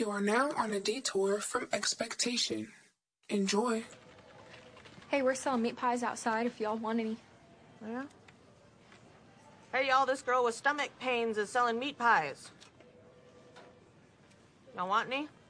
You are now on a detour from expectation. Enjoy. Hey, we're selling meat pies outside if y'all want any. Yeah? Hey, y'all, this girl with stomach pains is selling meat pies. Y'all want any?